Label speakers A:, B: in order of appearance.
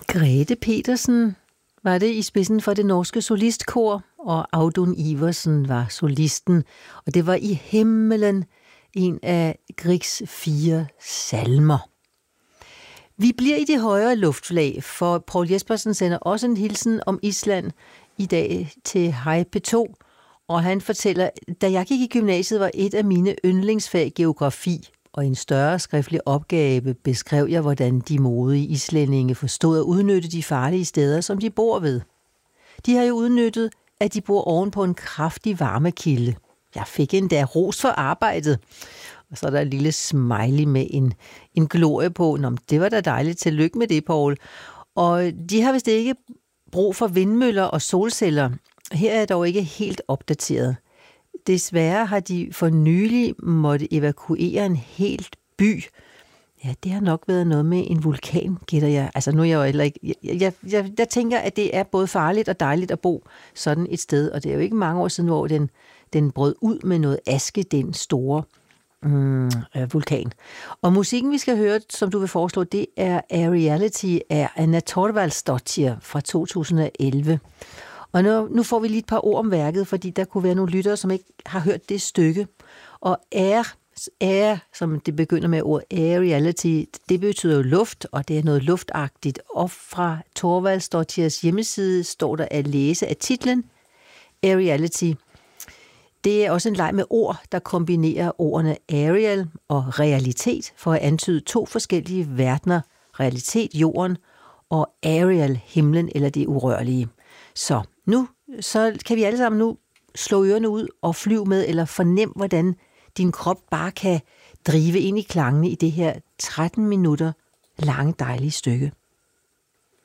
A: Grete Petersen var det i spidsen for det norske solistkor, og Audun Iversen var solisten, og det var I himmelen, en af Griegs 4 salmer. Vi bliver i det højere luftlag, for Poul Jespersen sender også en hilsen om Island i dag til Hej P2, og han fortæller, da jeg gik i gymnasiet, var et af mine yndlingsfag geografi, og i en større skriftlig opgave beskrev jeg, hvordan de modige islændinge forstod at udnytte de farlige steder, som de bor ved. De har jo udnyttet, at de bor oven på en kraftig varmekilde. Jeg fik endda ros for arbejdet. Og så er der en lille smiley med en glorie på. Nå, det var da dejligt. Tillykke med det, Poul. Og de har vist ikke brug for vindmøller og solceller. Her er dog ikke helt opdateret. Desværre har de for nylig måtte evakuere en helt by. Ja, det har nok været noget med en vulkan, gætter jeg. Altså nu er jeg jo heller ikke... Jeg tænker, at det er både farligt og dejligt at bo sådan et sted. Og det er jo ikke mange år siden, hvor den brød ud med noget aske, den store vulkan. Og musikken, vi skal høre, som du vil foreslå, det er Aeriality af Anna Thorvaldsdottir fra 2011. Og nu får vi lige et par ord om værket, fordi der kunne være nogle lyttere, som ikke har hørt det stykke. Og air, som det begynder med ordet aeriality, det betyder jo luft, og det er noget luftagtigt. Og fra Thorvaldsdottirs hjemmeside står der at læse af titlen Aeriality. Det er også en leg med ord, der kombinerer ordene aerial og realitet for at antyde 2 forskellige verdener. Realitet, jorden, og aerial, himlen eller det urørlige. Så kan vi alle sammen nu slå ørerne ud og flyve med, eller fornem, hvordan din krop bare kan drive ind i klangene i det her 13 minutter lange dejlige stykke.